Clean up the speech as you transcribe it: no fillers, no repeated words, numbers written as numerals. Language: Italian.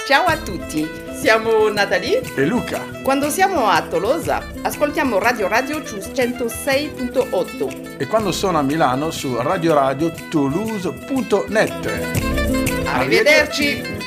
Ciao a tutti, siamo Natalie e Luca. Quando siamo a Tolosa ascoltiamo Radio su 106.8 e quando sono a Milano su radiotoulouse.net. Arrivederci!